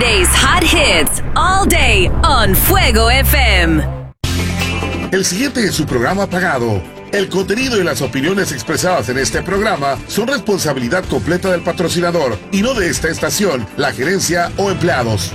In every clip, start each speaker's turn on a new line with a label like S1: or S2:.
S1: Friday's hot hits all day on Fuego FM.
S2: El siguiente es su programa pagado. El contenido y las opiniones expresadas en este programa son responsabilidad completa del patrocinador y no de esta estación, la gerencia o empleados.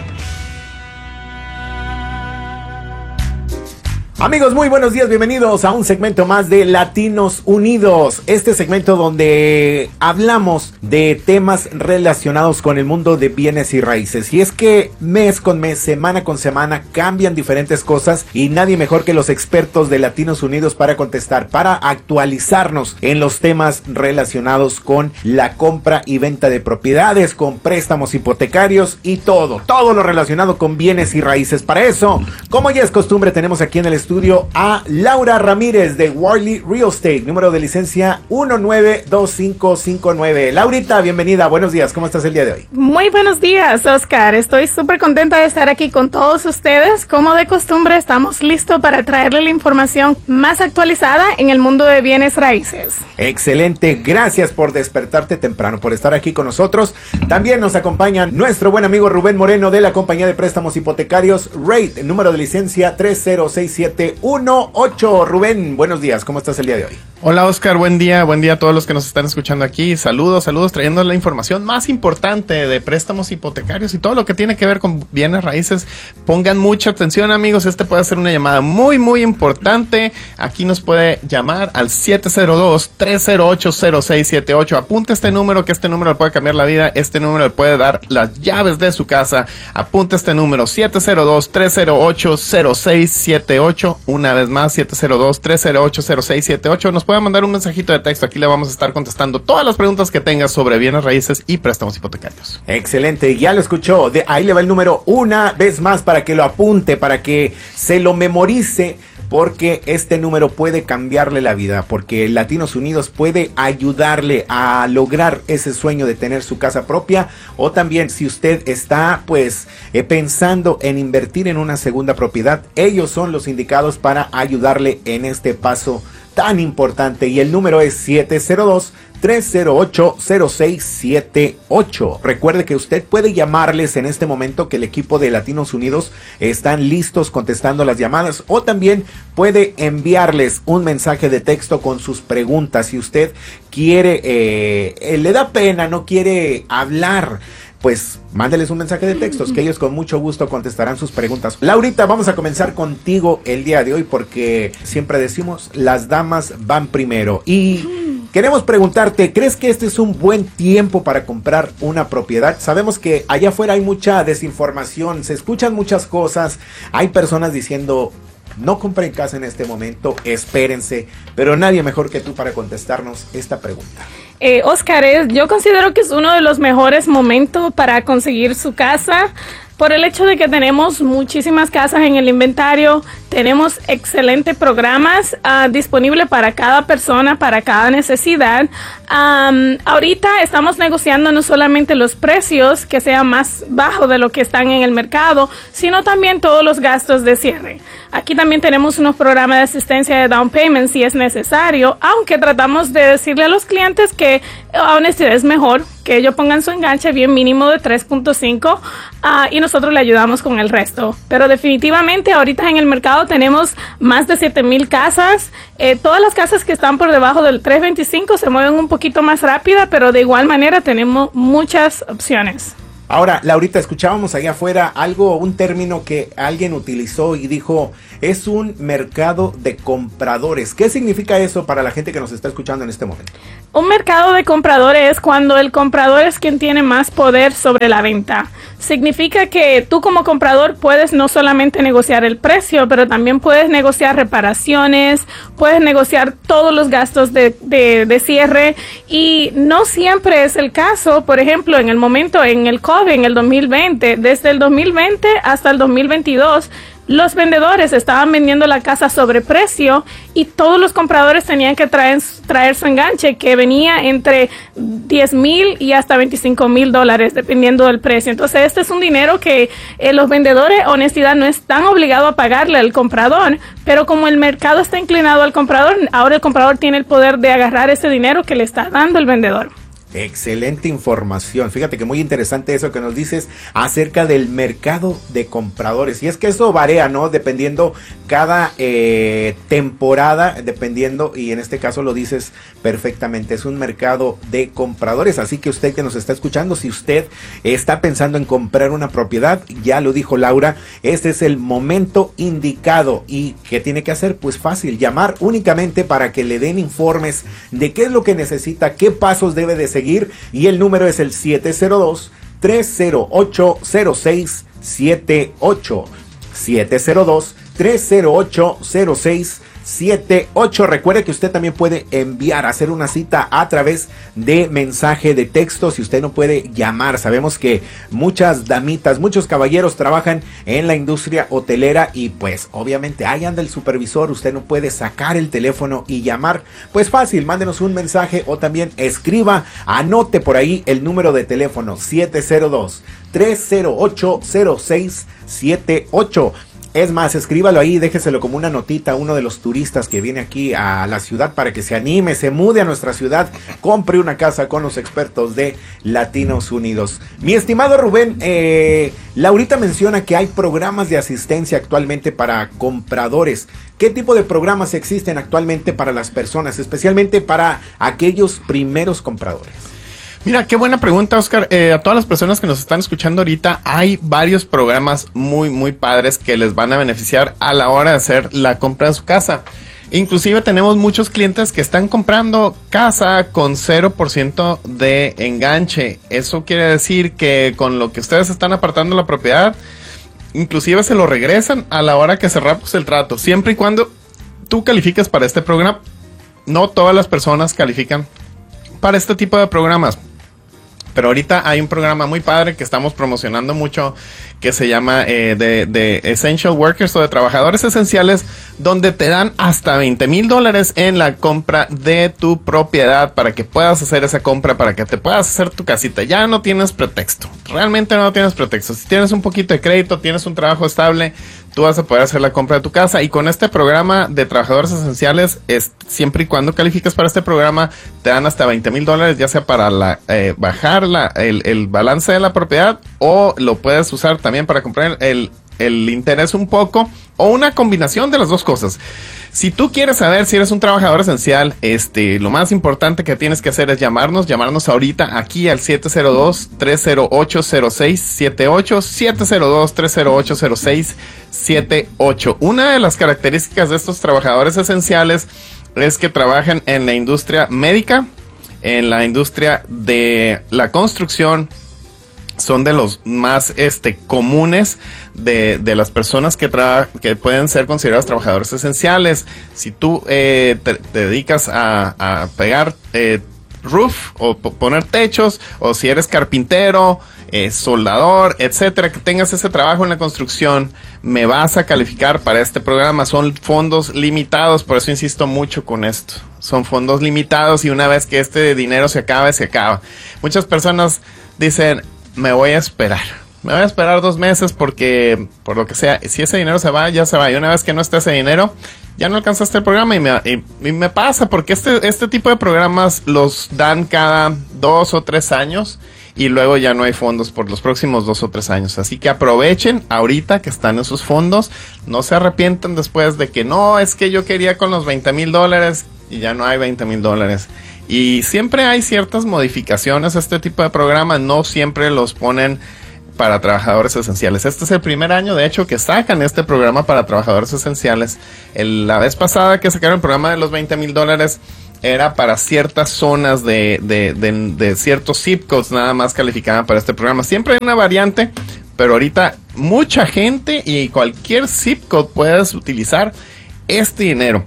S3: Amigos, muy buenos días, bienvenidos a un segmento más de Latinos Unidos. Este segmento donde hablamos de temas relacionados con el mundo de bienes y raíces. Y es que mes con mes, semana con semana, cambian diferentes cosas y nadie mejor que los expertos de Latinos Unidos para contestar, para actualizarnos en los temas relacionados con la compra y venta de propiedades, con préstamos hipotecarios y todo lo relacionado con bienes y raíces. Para eso, como ya es costumbre, tenemos aquí en el estudio a Laura Ramírez de Warley Real Estate, número de licencia 192559. Laurita, bienvenida, buenos días, ¿cómo estás el día de hoy?
S4: Muy buenos días, Oscar, estoy súper contenta de estar aquí con todos ustedes. Como de costumbre, estamos listos para traerle la información más actualizada en el mundo de bienes raíces.
S3: Excelente, gracias por despertarte temprano, por estar aquí con nosotros. También nos acompaña nuestro buen amigo Rubén Moreno de la compañía de préstamos hipotecarios Rate, número de licencia 306718. Rubén, buenos días, ¿cómo estás el día de hoy?
S5: Hola Oscar, buen día a todos los que nos están escuchando aquí. Saludos, trayendo la información más importante de préstamos hipotecarios y todo lo que tiene que ver con bienes raíces. Pongan mucha atención, amigos, puede ser una llamada muy importante. Aquí nos puede llamar al 702-308-0678. Apunte este número, que este número le puede cambiar la vida. Este número le puede dar las llaves de su casa. Apunte este número, 702-308-0678. Una vez más, 702-308-0678. Nos puede mandar un mensajito de texto. Aquí le vamos a estar contestando todas las preguntas que tengas sobre bienes raíces y préstamos hipotecarios.
S3: Excelente, ya lo escuchó. Ahí le va el número una vez más para que lo apunte, para que se lo memorice, porque este número puede cambiarle la vida, porque Latinos Unidos puede ayudarle a lograr ese sueño de tener su casa propia, o también si usted está pensando en invertir en una segunda propiedad, ellos son los indicados para ayudarle en este paso tan importante, y el número es 702-308-0678. Recuerde que usted puede llamarles en este momento, que el equipo de Latinos Unidos están listos contestando las llamadas, o también puede enviarles un mensaje de texto con sus preguntas. Si usted quiere, le da pena, no quiere hablar, pues mándeles un mensaje de textos, que ellos con mucho gusto contestarán sus preguntas. Laurita, vamos a comenzar contigo el día de hoy, porque siempre decimos, las damas van primero. Y queremos preguntarte, ¿crees que este es un buen tiempo para comprar una propiedad? Sabemos que allá afuera hay mucha desinformación, se escuchan muchas cosas, hay personas diciendo, no compren casa en este momento, espérense, pero nadie mejor que tú para contestarnos esta pregunta.
S4: Oscar, yo considero que es uno de los mejores momentos para conseguir su casa, por el hecho de que tenemos muchísimas casas en el inventario, tenemos excelentes programas disponibles para cada persona, para cada necesidad. Ahorita estamos negociando no solamente los precios, que sean más bajos de lo que están en el mercado, sino también todos los gastos de cierre. Aquí también tenemos unos programas de asistencia de down payment si es necesario, aunque tratamos de decirle a los clientes que honestidad es mejor que ellos pongan su enganche bien mínimo de 3.5 y nosotros le ayudamos con el resto. Pero definitivamente ahorita en el mercado tenemos más de 7,000 casas. Todas las casas que están por debajo del 3.25 se mueven un poquito más rápida, pero de igual manera tenemos muchas opciones.
S3: Ahora, Laurita, escuchábamos allá afuera un término que alguien utilizó y dijo, es un mercado de compradores. ¿Qué significa eso para la gente que nos está escuchando en este momento?
S4: Un mercado de compradores es cuando el comprador es quien tiene más poder sobre la venta. Significa que tú como comprador puedes no solamente negociar el precio, pero también puedes negociar reparaciones, puedes negociar todos los gastos de cierre, y no siempre es el caso. Por ejemplo, en el COVID, en el 2020, desde el 2020 hasta el 2022, los vendedores estaban vendiendo la casa sobre precio y todos los compradores tenían que traer su enganche, que venía entre $10,000 y hasta $25,000 dependiendo del precio. Entonces este es un dinero que los vendedores, honestidad, no están obligados a pagarle al comprador, pero como el mercado está inclinado al comprador, ahora el comprador tiene el poder de agarrar ese dinero que le está dando el vendedor.
S3: Excelente información. Fíjate que muy interesante eso que nos dices acerca del mercado de compradores. Y es que eso varía, ¿no? Dependiendo cada temporada, dependiendo, y en este caso lo dices perfectamente, es un mercado de compradores. Así que usted que nos está escuchando, si usted está pensando en comprar una propiedad, ya lo dijo Laura, este es el momento indicado. ¿Y qué tiene que hacer? Pues fácil, llamar únicamente para que le den informes de qué es lo que necesita, qué pasos debe de seguir, y el número es el 702-308-0678. 702-308-0678. Recuerde que usted también puede hacer una cita a través de mensaje de texto si usted no puede llamar. Sabemos que muchas damitas, muchos caballeros trabajan en la industria hotelera y pues obviamente ahí anda el supervisor, usted no puede sacar el teléfono y llamar. Pues fácil, mándenos un mensaje o también escriba, anote por ahí el número de teléfono 702-308-0678. Es más, escríbalo ahí, déjeselo como una notita a uno de los turistas que viene aquí a la ciudad para que se anime, se mude a nuestra ciudad, compre una casa con los expertos de Latinos Unidos. Mi estimado Rubén, Laurita menciona que hay programas de asistencia actualmente para compradores. ¿Qué tipo de programas existen actualmente para las personas, especialmente para aquellos primeros compradores?
S5: Mira, qué buena pregunta, Oscar. A todas las personas que nos están escuchando ahorita, hay varios programas muy, muy padres que les van a beneficiar a la hora de hacer la compra de su casa. Inclusive tenemos muchos clientes que están comprando casa con 0% de enganche. Eso quiere decir que con lo que ustedes están apartando la propiedad, inclusive se lo regresan a la hora que cerramos el trato. Siempre y cuando tú califiques para este programa. No todas las personas califican para este tipo de programas. Pero ahorita hay un programa muy padre que estamos promocionando mucho que se llama de Essential Workers o de trabajadores esenciales, donde te dan hasta $20,000 en la compra de tu propiedad para que puedas hacer esa compra, para que te puedas hacer tu casita. Ya no tienes pretexto, realmente no tienes pretexto. Si tienes un poquito de crédito, tienes un trabajo estable, tú vas a poder hacer la compra de tu casa. Y con este programa de trabajadores esenciales, siempre y cuando califiques para este programa, te dan hasta $20,000, ya sea para bajar el balance de la propiedad, o lo puedes usar también para comprar el interés un poco, o una combinación de las dos cosas. Si tú quieres saber si eres un trabajador esencial, lo más importante que tienes que hacer es llamarnos ahorita aquí al 702-308-0678, 702-308-0678. Una de las características de estos trabajadores esenciales es que trabajan en la industria médica, en la industria de la construcción. Son de los más comunes de las personas que pueden ser considerados trabajadores esenciales. Si tú te dedicas a pegar roof o poner techos, o si eres carpintero, soldador, etcétera, que tengas ese trabajo en la construcción, me vas a calificar para este programa. Son fondos limitados, por eso insisto mucho con esto. Son fondos limitados y una vez que este dinero se acaba, se acaba. Muchas personas dicen, me voy a esperar 2 meses porque, por lo que sea, si ese dinero se va, ya se va. Y una vez que no esté ese dinero, ya no alcanzaste el programa. Y me pasa porque este tipo de programas los dan cada 2 o 3 años y luego ya no hay fondos por los próximos 2 o 3 años. Así que aprovechen ahorita que están esos fondos. No se arrepientan después de que no, es que yo quería con los $20,000 y ya no hay $20,000. Y siempre hay ciertas modificaciones a este tipo de programas, no siempre los ponen para trabajadores esenciales. Este es el primer año, de hecho, que sacan este programa para trabajadores esenciales. La vez pasada que sacaron el programa de los $20,000 era para ciertas zonas de ciertos zip codes, nada más calificaban para este programa. Siempre hay una variante, pero ahorita mucha gente y cualquier zip code puedes utilizar este dinero.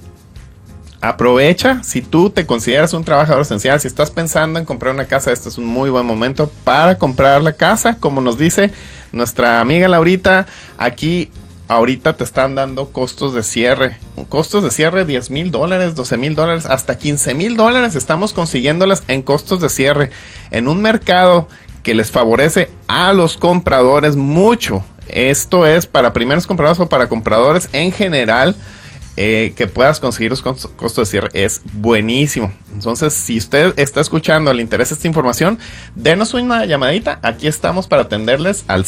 S5: Aprovecha, si tú te consideras un trabajador esencial, si estás pensando en comprar una casa, este es un muy buen momento para comprar la casa. Como nos dice nuestra amiga Laurita, aquí ahorita te están dando costos de cierre. Costos de cierre $10,000, $12,000, hasta $15,000 estamos consiguiéndolas en costos de cierre. En un mercado que les favorece a los compradores mucho. Esto es para primeros compradores o para compradores en general. que puedas conseguir los costos de cierre es buenísimo. Entonces, si usted está escuchando, le interesa esta información, denos una llamadita. Aquí estamos para atenderles al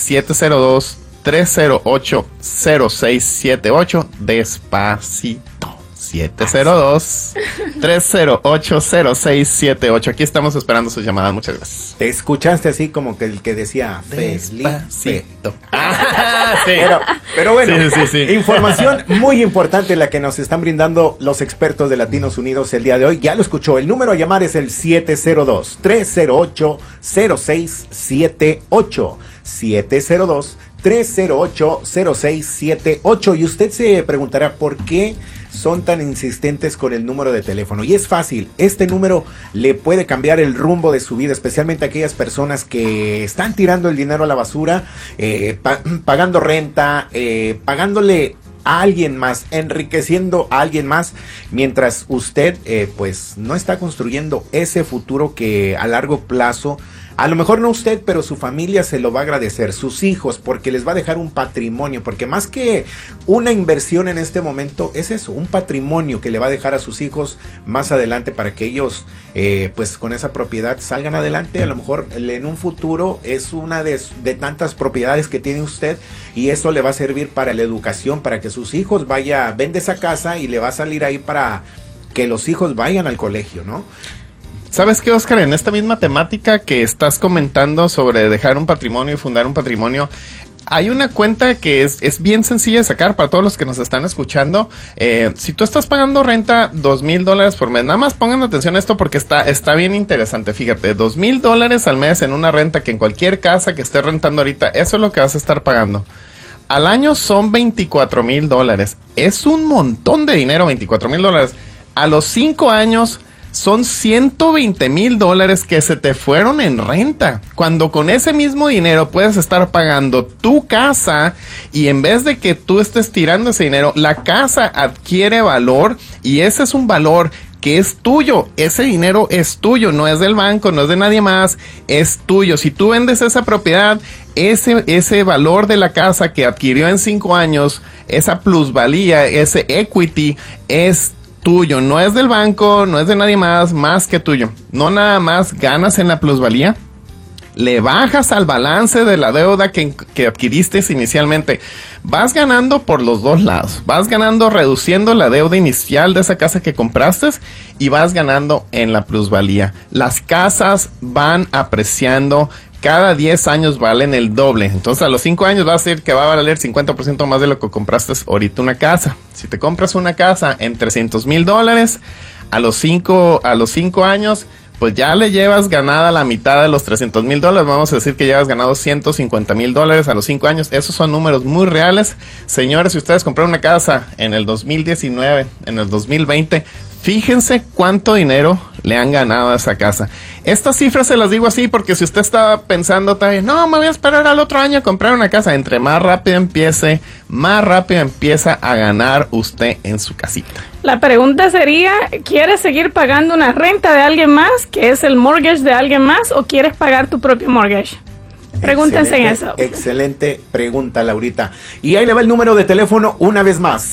S5: 702-308-0678. Despacito. 702-308-0678. Aquí estamos esperando sus llamadas. Muchas gracias.
S3: Te escuchaste así como que el que decía Despacito.
S5: Sí.
S3: Pero bueno,
S5: sí.
S3: Información muy importante la que nos están brindando los expertos de Latinos Unidos el día de hoy. Ya lo escuchó. El número a llamar es el 702-308-0678. 702-308-0678. Y usted se preguntará por qué son tan insistentes con el número de teléfono. Y es fácil, este número le puede cambiar el rumbo de su vida, especialmente a aquellas personas que están tirando el dinero a la basura, pagando renta, pagándole a alguien más, enriqueciendo a alguien más, mientras usted pues no está construyendo ese futuro que a largo plazo, a lo mejor no usted, pero su familia se lo va a agradecer, sus hijos, porque les va a dejar un patrimonio, porque más que una inversión en este momento, es eso, un patrimonio que le va a dejar a sus hijos más adelante para que ellos, pues con esa propiedad salgan adelante. A lo mejor en un futuro es una de tantas propiedades que tiene usted y eso le va a servir para la educación, para que sus hijos vende esa casa y le va a salir ahí para que los hijos vayan al colegio, ¿no?
S5: ¿Sabes qué, Oscar? En esta misma temática que estás comentando sobre dejar un patrimonio y fundar un patrimonio, hay una cuenta que es bien sencilla de sacar para todos los que nos están escuchando. Si tú estás pagando renta $2,000 por mes, nada más pongan atención a esto porque está bien interesante. Fíjate, $2,000 al mes en una renta que en cualquier casa que estés rentando ahorita, eso es lo que vas a estar pagando. Al año son $24,000. Es un montón de dinero, $24,000. A los 5 años son $120,000 que se te fueron en renta, cuando con ese mismo dinero puedes estar pagando tu casa y en vez de que tú estés tirando ese dinero, la casa adquiere valor y ese es un valor que es tuyo. Ese dinero es tuyo, no es del banco, no es de nadie más, es tuyo. Si tú vendes esa propiedad, ese valor de la casa que adquirió en 5 años, esa plusvalía, ese equity es tuyo, no es del banco, no es de nadie más que tuyo. No nada más ganas en la plusvalía, le bajas al balance de la deuda que adquiriste inicialmente. Vas ganando por los dos lados. Vas ganando reduciendo la deuda inicial de esa casa que compraste y vas ganando en la plusvalía. Las casas van apreciando. Cada 10 años valen el doble. Entonces a los 5 años va a ser que va a valer 50% más de lo que compraste ahorita una casa. Si te compras una casa en $300,000, a los 5 años, pues ya le llevas ganada la mitad de los $300,000. Vamos a decir que llevas ganado $150,000 a los 5 años. Esos son números muy reales. Señores, si ustedes compraron una casa en el 2019, en el 2020, fíjense cuánto dinero le han ganado a esa casa. Estas cifras se las digo así porque si usted estaba pensando, no, me voy a esperar al otro año a comprar una casa. Entre más rápido empiece, más rápido empieza a ganar usted en su casita.
S4: La pregunta sería, ¿quieres seguir pagando una renta de alguien más, que es el mortgage de alguien más, o quieres pagar tu propio mortgage? Pregúntense en eso.
S3: Excelente pregunta, Laurita. Y ahí le va el número de teléfono una vez más,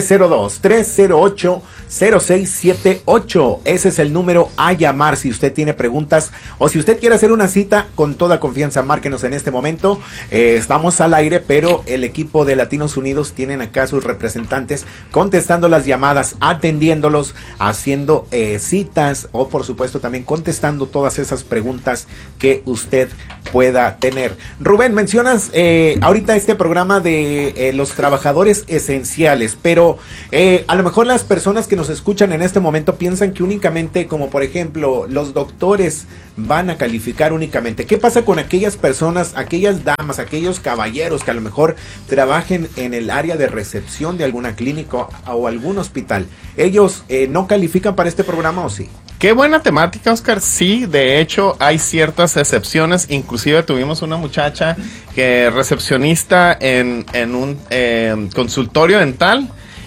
S3: 702-308-0678. Ese es el número a llamar si usted tiene preguntas o si usted quiere hacer una cita con toda confianza. Márquenos en este momento. Estamos al aire, pero el equipo de Latinos Unidos tienen acá sus representantes contestando las llamadas, atendiéndolos, haciendo citas o por supuesto también contestando todas esas preguntas que usted pueda tener. Rubén, mencionas ahorita este programa de los trabajadores esenciales, pero a lo mejor las personas que nos escuchan en este momento piensan que únicamente, como por ejemplo, los doctores van a calificar únicamente. ¿Qué pasa con aquellas personas, aquellas damas, aquellos caballeros que a lo mejor trabajen en el área de recepción de alguna clínica o algún hospital? ¿Ellos no califican para este programa o sí?
S5: Qué buena temática, Oscar. Sí, de hecho hay ciertas excepciones. Inclusive tuvimos una muchacha que recepcionista en un consultorio dental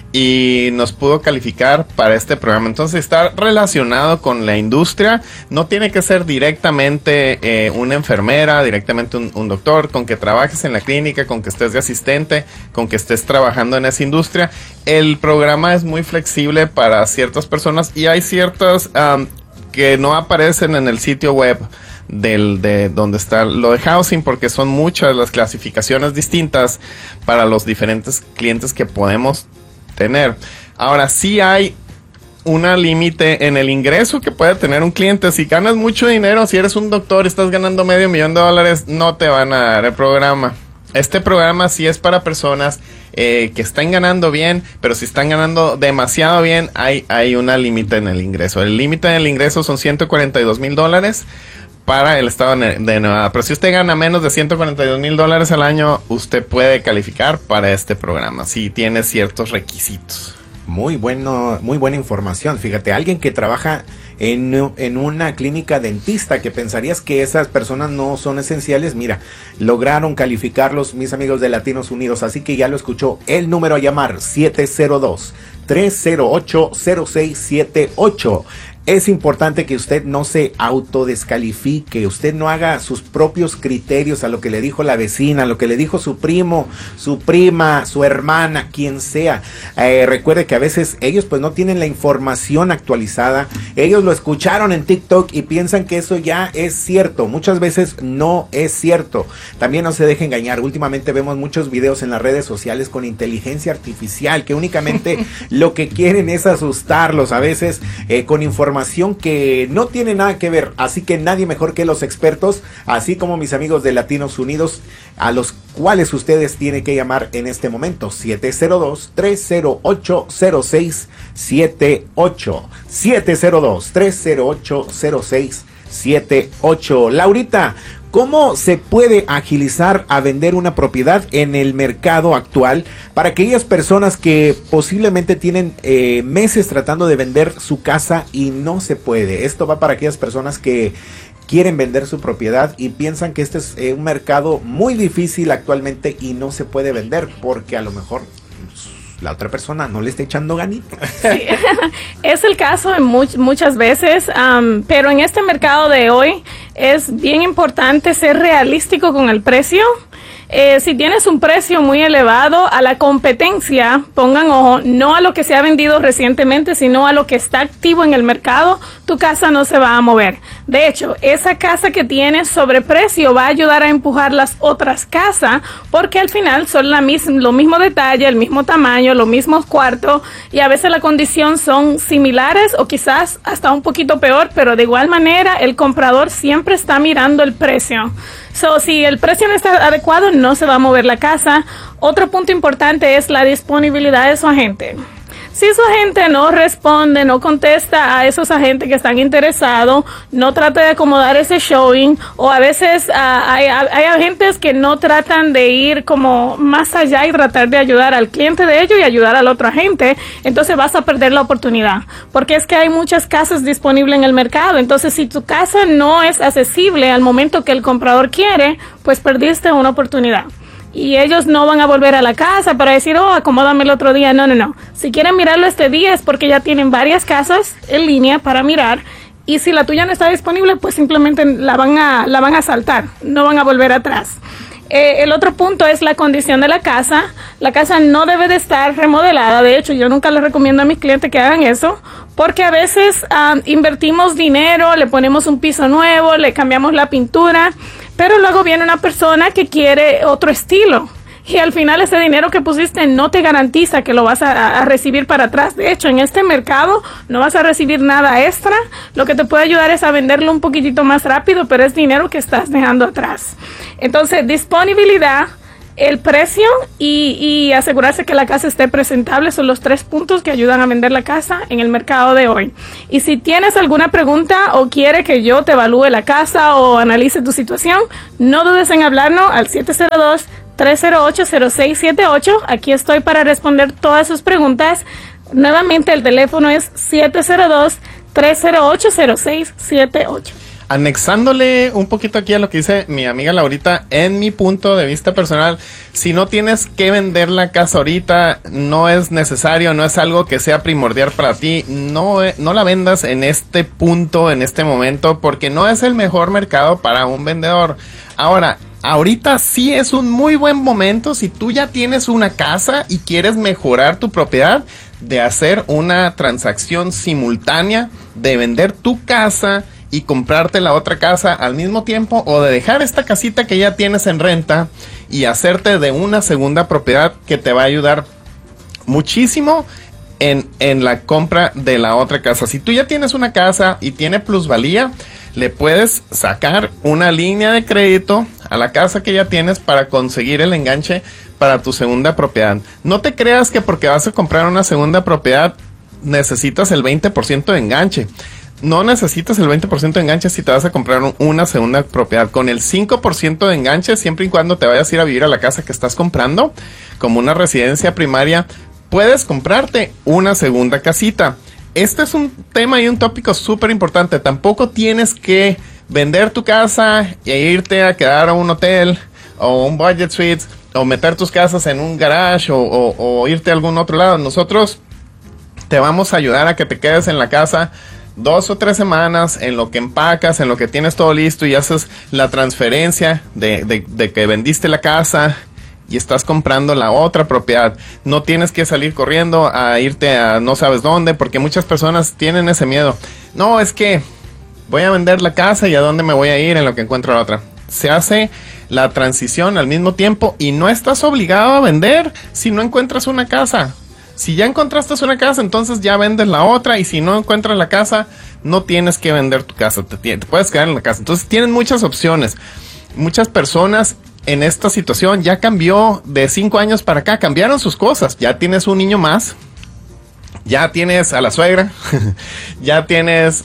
S5: y nos pudo calificar para este programa. Entonces, está relacionado con la industria. No tiene que ser directamente una enfermera, directamente un doctor, con que trabajes en la clínica, con que estés de asistente, con que estés trabajando en esa industria. El programa es muy flexible para ciertas personas y hay ciertas que no aparecen en el sitio web de donde está lo de housing, porque son muchas las clasificaciones distintas para los diferentes clientes que podemos tener. Ahora, sí hay una límite en el ingreso que puede tener un cliente. Si ganas mucho dinero, si eres un doctor y estás ganando $500,000, no te van a dar el programa. Este programa sí es para personas que están ganando bien, pero si están ganando demasiado bien, hay una límite en el ingreso. El límite en el ingreso son $142,000 para el estado de Nevada. Pero si usted gana menos de $142,000 al año, usted puede calificar para este programa, si tiene ciertos requisitos.
S3: Muy buena información. Fíjate, alguien que trabaja en una clínica dentista, que pensarías que esas personas no son esenciales, mira, lograron calificarlos mis amigos de Latinos Unidos. Así que ya lo escuchó. El número a llamar, 702-308-0678. Es importante que usted no se autodescalifique, usted no haga sus propios criterios a lo que le dijo la vecina, a lo que le dijo su primo, su prima, su hermana, quien sea. Recuerde que a veces ellos pues no tienen la información actualizada, ellos lo escucharon en TikTok y piensan que eso ya es cierto. Muchas veces no es cierto. También no se deje engañar. Últimamente vemos muchos videos en las redes sociales con inteligencia artificial que únicamente lo que quieren es asustarlos, a veces con información que no tiene nada que ver. Así que nadie mejor que los expertos, así como mis amigos de Latinos Unidos, a los cuales ustedes tienen que llamar en este momento. 702-308-0678. 702-308-0678. Laurita, ¿cómo se puede agilizar a vender una propiedad en el mercado actual para aquellas personas que posiblemente tienen meses tratando de vender su casa y no se puede? Esto va para aquellas personas que quieren vender su propiedad y piensan que este es un mercado muy difícil actualmente y no se puede vender porque a lo mejor la otra persona no le está echando ganito.
S4: Sí, es el caso en muchas veces, pero en este mercado de hoy es bien importante ser realístico con el precio. Si tienes un precio muy elevado, a la competencia, pongan ojo, no a lo que se ha vendido recientemente, sino a lo que está activo en el mercado, tu casa no se va a mover. De hecho, esa casa que tienes sobreprecio va a ayudar a empujar las otras casas, porque al final son lo mismo detalle, el mismo tamaño, los mismos cuartos, y a veces la condición son similares o quizás hasta un poquito peor, pero de igual manera el comprador siempre está mirando el precio. Si el precio no está adecuado, no se va a mover la casa. Otro punto importante es la disponibilidad de su agente. Si su agente no responde, no contesta a esos agentes que están interesados, no trata de acomodar ese showing, o a veces hay agentes que no tratan de ir como más allá y tratar de ayudar al cliente de ellos y ayudar al otro agente, entonces vas a perder la oportunidad, porque es que hay muchas casas disponibles en el mercado. Entonces, si tu casa no es accesible al momento que el comprador quiere, pues perdiste una oportunidad. Y ellos no van a volver a la casa para decir, acomódame el otro día. No. Si quieren mirarlo este día es porque ya tienen varias casas en línea para mirar. Y si la tuya no está disponible, pues simplemente la van a saltar. No van a volver atrás. El otro punto es la condición de la casa. La casa no debe de estar remodelada. De hecho, yo nunca les recomiendo a mis clientes que hagan eso, porque a veces invertimos dinero, le ponemos un piso nuevo, le cambiamos la pintura, pero luego viene una persona que quiere otro estilo. Y al final ese dinero que pusiste no te garantiza que lo vas a recibir para atrás. De hecho, en este mercado no vas a recibir nada extra. Lo que te puede ayudar es a venderlo un poquitito más rápido, pero es dinero que estás dejando atrás. Entonces, disponibilidad, el precio y asegurarse que la casa esté presentable son los 3 puntos que ayudan a vender la casa en el mercado de hoy. Y si tienes alguna pregunta o quiere que yo te evalúe la casa o analice tu situación, no dudes en hablarnos al 702-308-0678. Aquí estoy para responder todas sus preguntas. Nuevamente el teléfono es 702-308-0678.
S5: Anexándole un poquito aquí a lo que dice mi amiga Laurita, en mi punto de vista personal, si no tienes que vender la casa ahorita, no es necesario, no es algo que sea primordial para ti, no la vendas en este punto, en este momento, porque no es el mejor mercado para un vendedor. Ahora, ahorita sí es un muy buen momento si tú ya tienes una casa y quieres mejorar tu propiedad, de hacer una transacción simultánea, de vender tu casa y comprarte la otra casa al mismo tiempo, o de dejar esta casita que ya tienes en renta y hacerte de una segunda propiedad que te va a ayudar muchísimo en la compra de la otra casa. Si tú ya tienes una casa y tiene plusvalía, le puedes sacar una línea de crédito a la casa que ya tienes para conseguir el enganche para tu segunda propiedad. No te creas que porque vas a comprar una segunda propiedad necesitas el 20% de enganche. No necesitas el 20% de enganche si te vas a comprar una segunda propiedad. Con el 5% de enganche, siempre y cuando te vayas a ir a vivir a la casa que estás comprando, como una residencia primaria, puedes comprarte una segunda casita. Este es un tema y un tópico súper importante. Tampoco tienes que vender tu casa e irte a quedar a un hotel o un budget suite o meter tus casas en un garage o irte a algún otro lado. Nosotros te vamos a ayudar a que te quedes en la casa 2 o 3 semanas, en lo que empacas, en lo que tienes todo listo y haces la transferencia de que vendiste la casa y estás comprando la otra propiedad. No tienes que salir corriendo a irte a no sabes dónde, porque muchas personas tienen ese miedo. No, es que voy a vender la casa y a dónde me voy a ir en lo que encuentro la otra. Se hace la transición al mismo tiempo y no estás obligado a vender si no encuentras una casa. Si ya encontraste una casa, entonces ya vendes la otra, y si no encuentras la casa, no tienes que vender tu casa, te puedes quedar en la casa. Entonces tienen muchas opciones. Muchas personas en esta situación ya cambió de 5 años para acá, cambiaron sus cosas. Ya tienes un niño más, ya tienes a la suegra, ya tienes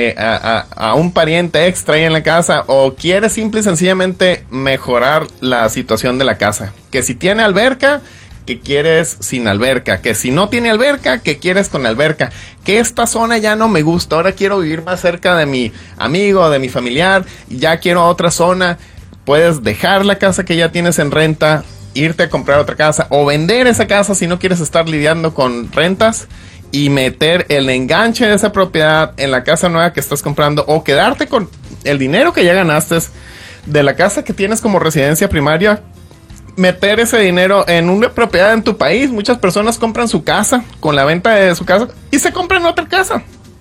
S5: a un pariente extra ahí en la casa, o quieres simple y sencillamente mejorar la situación de la casa. Que si tiene alberca, que quieres sin alberca, que si no tiene alberca, que quieres con alberca, que esta zona ya no me gusta, ahora quiero vivir más cerca de mi amigo, de mi familiar, ya quiero otra zona. Puedes dejar la casa que ya tienes en renta, irte a comprar otra casa, o vender esa casa si no quieres estar lidiando con rentas, y meter el enganche de esa propiedad en la casa nueva que estás comprando, o quedarte con el dinero que ya ganaste de la casa que tienes como residencia primaria, meter ese dinero en una propiedad en tu país. Muchas personas compran su casa con la venta de su casa y se compran otra casa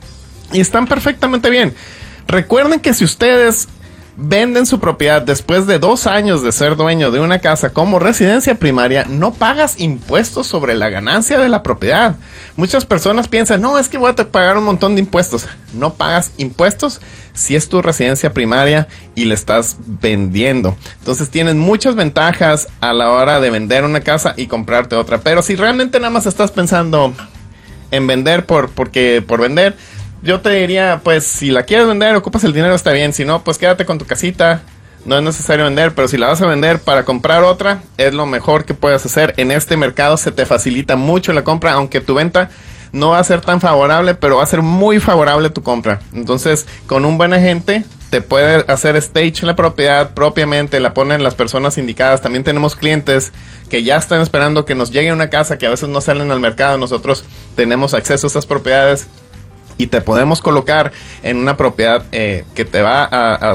S5: y están perfectamente bien. Recuerden que si ustedes venden su propiedad después de 2 años de ser dueño de una casa como residencia primaria, no pagas impuestos sobre la ganancia de la propiedad. Muchas personas piensan, no, es que voy a pagar un montón de impuestos. No pagas impuestos si es tu residencia primaria y la estás vendiendo. Entonces tienen muchas ventajas a la hora de vender una casa y comprarte otra. Pero si realmente nada más estás pensando en vender por vender, yo te diría, pues si la quieres vender, ocupas el dinero, está bien. Si no, pues quédate con tu casita. No es necesario vender, pero si la vas a vender para comprar otra, es lo mejor que puedes hacer. En este mercado se te facilita mucho la compra, aunque tu venta no va a ser tan favorable, pero va a ser muy favorable tu compra. Entonces, con un buen agente, te puede hacer stage la propiedad propiamente, la ponen las personas indicadas. También tenemos clientes que ya están esperando que nos llegue una casa que a veces no salen al mercado. Nosotros tenemos acceso a esas propiedades y te podemos colocar en una propiedad que te va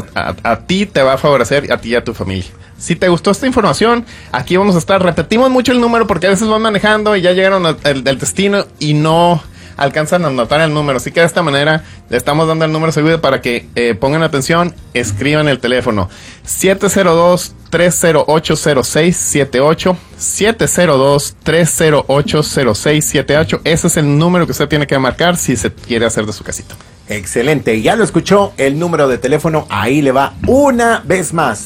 S5: a ti te va a favorecer, a ti y a tu familia. Si te gustó esta información, aquí vamos a estar. Repetimos mucho el número porque a veces van manejando y ya llegaron al destino y no alcanzan a anotar el número. Así que de esta manera le estamos dando el número seguido para que pongan atención, escriban el teléfono 702-308-0678, 702-308-0678. Ese es el número que usted tiene que marcar si se quiere hacer de su casita.
S3: Excelente, ya lo escuchó, el número de teléfono, ahí le va una vez más,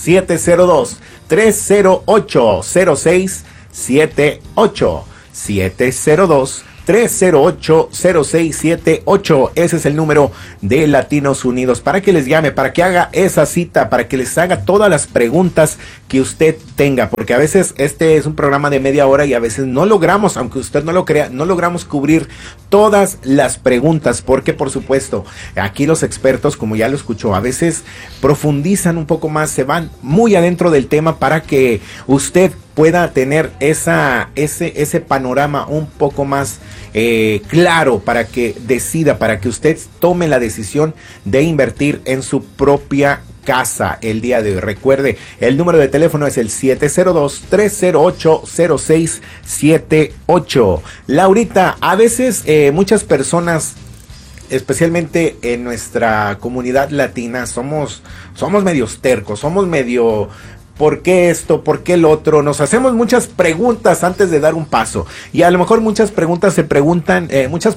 S3: 702-308-0678, 308-0678. Ese es el número de Latinos Unidos para que les llame, para que haga esa cita, para que les haga todas las preguntas que usted tenga, porque a veces este es un programa de media hora y a veces no logramos, aunque usted no lo crea, no logramos cubrir todas las preguntas, porque por supuesto aquí los expertos, como ya lo escuchó, a veces profundizan un poco más, se van muy adentro del tema para que usted pueda tener ese panorama un poco más claro, para que decida, para que usted tome la decisión de invertir en su propia casa el día de hoy. Recuerde, el número de teléfono es el 702-308-0678. Laurita, a veces muchas personas, especialmente en nuestra comunidad latina, somos medios tercos, somos medio... ¿Por qué esto? ¿Por qué el otro? Nos hacemos muchas preguntas antes de dar un paso. Y a lo mejor muchas personas se preguntan,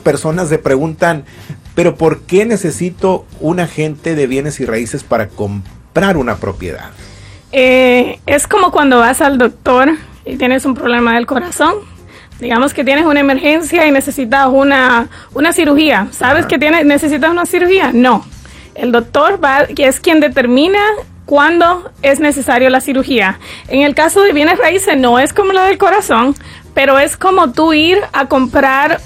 S3: pero ¿por qué necesito un agente de bienes y raíces para comprar una propiedad?
S4: Es como cuando vas al doctor y tienes un problema del corazón. Digamos que tienes una emergencia y necesitas una cirugía. ¿Sabes que necesitas una cirugía? No. El doctor es quien determina cuándo es necesario la cirugía. En el caso de bienes raíces no es como la del corazón, pero es como tú ir a comprar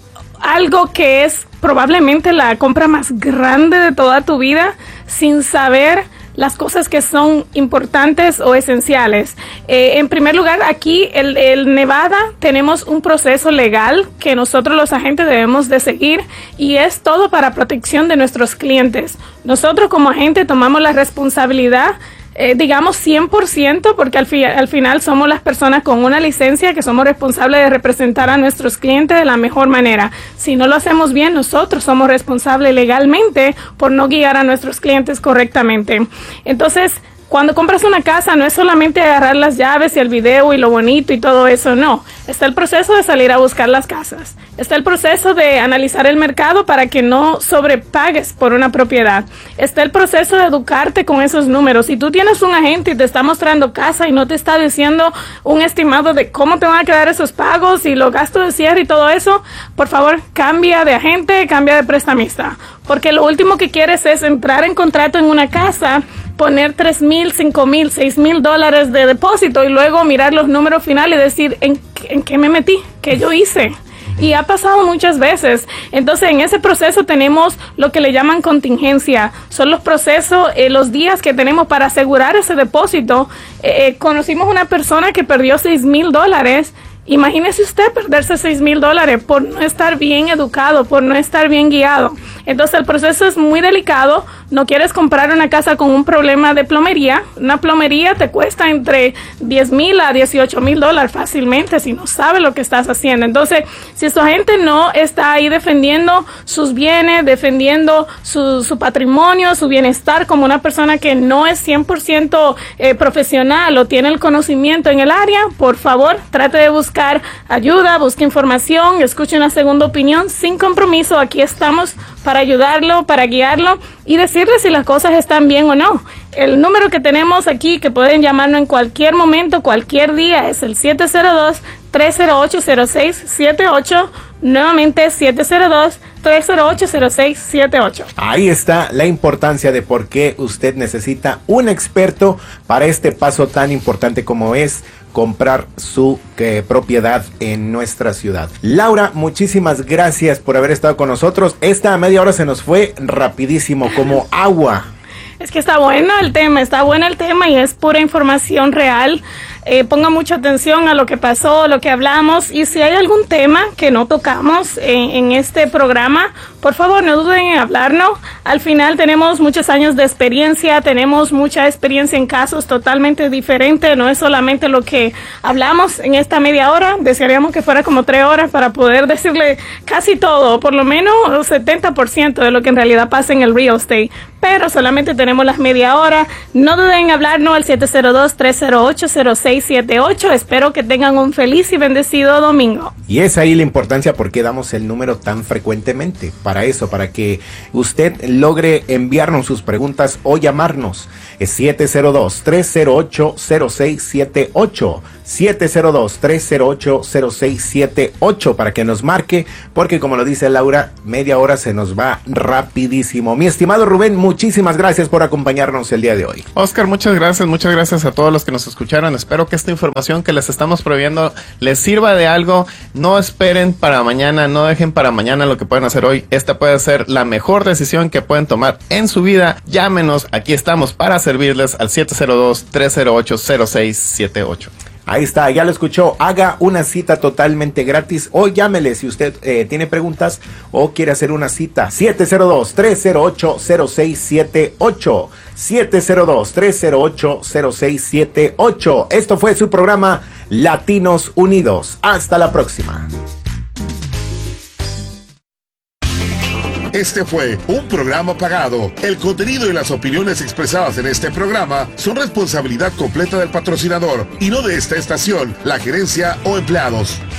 S4: algo que es probablemente la compra más grande de toda tu vida sin saber las cosas que son importantes o esenciales. En primer lugar, aquí en Nevada tenemos un proceso legal que nosotros los agentes debemos de seguir y es todo para protección de nuestros clientes. Nosotros como agente tomamos la responsabilidad, digamos 100%, porque al final somos las personas con una licencia que somos responsables de representar a nuestros clientes de la mejor manera. Si no lo hacemos bien, nosotros somos responsables legalmente por no guiar a nuestros clientes correctamente. Entonces, cuando compras una casa no es solamente agarrar las llaves y el video y lo bonito y todo eso, no. Está el proceso de salir a buscar las casas. Está el proceso de analizar el mercado para que no sobrepagues por una propiedad. Está el proceso de educarte con esos números. Si tú tienes un agente y te está mostrando casa y no te está diciendo un estimado de cómo te van a quedar esos pagos y los gastos de cierre y todo eso, por favor, cambia de agente, cambia de prestamista. Porque lo último que quieres es entrar en contrato en una casa, poner $3,000, $5,000, $6,000 de depósito y luego mirar los números finales y decir, ¿en qué me metí? ¿Qué yo hice? Y ha pasado muchas veces. Entonces, en ese proceso tenemos lo que le llaman contingencia. Son los procesos, los días que tenemos para asegurar ese depósito. Conocimos una persona que perdió $6,000. Imagínese usted perderse $6,000 por no estar bien educado, por no estar bien guiado. Entonces el proceso es muy delicado. No quieres comprar una casa con un problema de plomería. Una plomería te cuesta entre $10,000 a $18,000 fácilmente si no sabes lo que estás haciendo. Entonces, si su agente no está ahí defendiendo sus bienes, defendiendo su patrimonio, su bienestar como una persona que no es 100% profesional o tiene el conocimiento en el área, por favor, trate de buscar ayuda, busque información, escuche una segunda opinión sin compromiso. Aquí estamos para ayudarlo, para guiarlo y decirle si las cosas están bien o no. El número que tenemos aquí, que pueden llamarnos en cualquier momento, cualquier día, es el 702-308-0678. Nuevamente 702-308-0678.
S3: Ahí está la importancia de por qué usted necesita un experto para este paso tan importante como es comprar su propiedad en nuestra ciudad. Laura, muchísimas gracias por haber estado con nosotros. Esta media hora se nos fue rapidísimo como agua.
S4: Es que está bueno el tema y es pura información real. Ponga mucha atención a lo que pasó, lo que hablamos, y si hay algún tema que no tocamos en este programa, por favor no duden en hablarnos. Al final tenemos muchos años de experiencia, tenemos mucha experiencia en casos totalmente diferentes, no es solamente lo que hablamos en esta media hora. Desearíamos que fuera como 3 horas para poder decirle casi todo, por lo menos 70% de lo que en realidad pasa en el real estate, pero solamente tenemos las media hora. No duden en hablarnos al 702-308-0678. 787-622-0678. Espero que tengan un feliz y bendecido domingo.
S3: Y es ahí la importancia por qué damos el número tan frecuentemente. Para eso, para que usted logre enviarnos sus preguntas o llamarnos. Es 702-308-0678. 702-308-0678 para que nos marque, porque como lo dice Laura, media hora se nos va rapidísimo. Mi estimado Rubén, muchísimas gracias por acompañarnos el día de hoy.
S5: Oscar, muchas gracias a todos los que nos escucharon. Espero que esta información que les estamos proveyendo les sirva de algo. No esperen para mañana, no dejen para mañana lo que pueden hacer hoy. Esta puede ser la mejor decisión que pueden tomar en su vida. Llámenos, aquí estamos para servirles al 702-308-0678.
S3: Ahí está, ya lo escuchó. Haga una cita totalmente gratis o llámele si usted tiene preguntas o quiere hacer una cita. 702-308-0678. 702-308-0678. Esto fue su programa Latinos Unidos. Hasta la próxima.
S2: Este fue un programa pagado. El contenido y las opiniones expresadas en este programa son responsabilidad completa del patrocinador y no de esta estación, la gerencia o empleados.